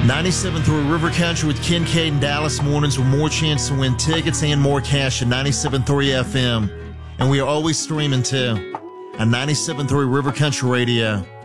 97.3 River Country with Kincaid and Dallas mornings with more chance to win tickets and more cash at 97.3 FM. And we are always streaming too at 97.3 River Country Radio.